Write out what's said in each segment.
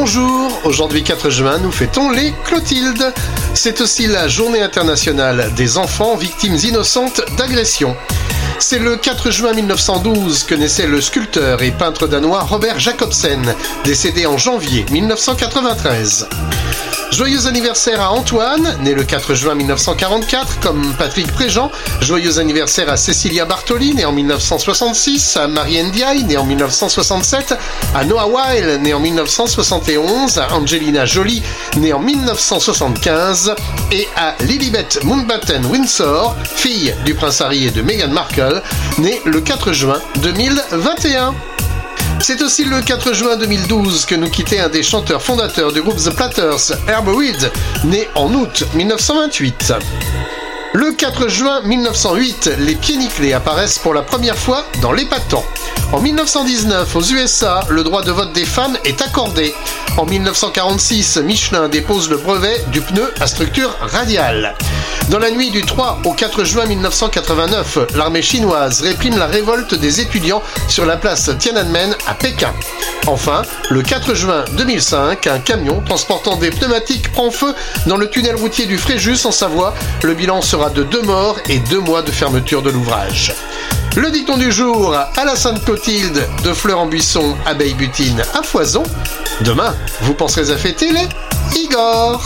Bonjour, aujourd'hui 4 juin, nous fêtons les Clotilde. C'est aussi la journée internationale des enfants victimes innocentes d'agression. C'est le 4 juin 1912 que naissait le sculpteur et peintre danois Robert Jacobsen, décédé en janvier 1993. Joyeux anniversaire à Antoine, né le 4 juin 1944, comme Patrick Préjean. Joyeux anniversaire à Cecilia Bartoli, née en 1966, à Marie Ndiaye, née en 1967, à Noah Weil, né en 1971, à Angelina Jolie, née en 1975, et à Lilibet Mountbatten-Windsor, fille du prince Harry et de Meghan Markle, née le 4 juin 2021. C'est aussi le 4 juin 2012 que nous quittait un des chanteurs fondateurs du groupe The Platters, Herb Reed, né en août 1928. Le 4 juin 1908, les pieds nickelés apparaissent pour la première fois dans l'épatant. En 1919, aux USA, le droit de vote des femmes est accordé. En 1946, Michelin dépose le brevet du pneu à structure radiale. Dans la nuit du 3 au 4 juin 1989, l'armée chinoise réprime la révolte des étudiants sur la place Tiananmen à Pékin. Enfin, le 4 juin 2005, un camion transportant des pneumatiques prend feu dans le tunnel routier du Fréjus en Savoie. Le bilan sera de 2 morts et 2 mois de fermeture de l'ouvrage. Le dicton du jour, à la Sainte-Clotilde, de fleurs en buisson, abeilles butines à foison. Demain, vous penserez à fêter les Igor.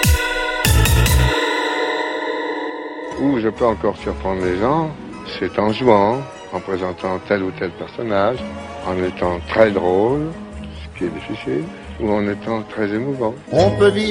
Où je peux encore surprendre les gens, c'est en jouant, en présentant tel ou tel personnage, en étant très drôle, ce qui est difficile, ou en étant très émouvant. On peut vivre